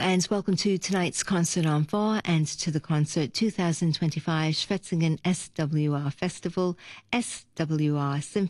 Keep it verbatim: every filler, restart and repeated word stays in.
And welcome to tonight's concert en four and to the concert twenty twenty-five Schwetzingen S W R Festival, S W R Symphony.